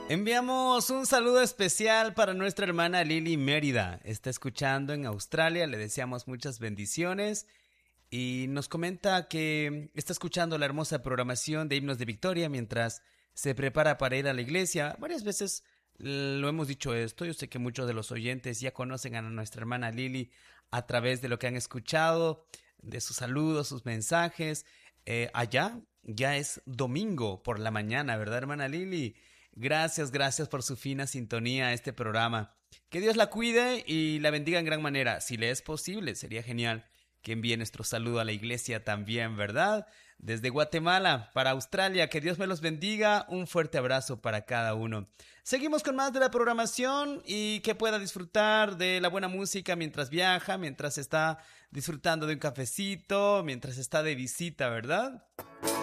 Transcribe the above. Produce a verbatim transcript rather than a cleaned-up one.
Enviamos un saludo especial para nuestra hermana Lili Mérida. Está escuchando en Australia, le deseamos muchas bendiciones y nos comenta que está escuchando la hermosa programación de Himnos de Victoria mientras se prepara para ir a la iglesia. Varias veces lo hemos dicho esto, yo sé que muchos de los oyentes ya conocen a nuestra hermana Lili a través de lo que han escuchado, de sus saludos, sus mensajes. Eh, allá ya es domingo por la mañana, ¿verdad, hermana Lili? Gracias, gracias por su fina sintonía a este programa. Que Dios la cuide y la bendiga en gran manera. Si le es posible, sería genial que envíe nuestro saludo a la iglesia también, ¿verdad? Desde Guatemala para Australia, que Dios me los bendiga. Un fuerte abrazo para cada uno. Seguimos con más de la programación y que pueda disfrutar de la buena música mientras viaja, mientras está disfrutando de un cafecito, mientras está de visita, ¿verdad?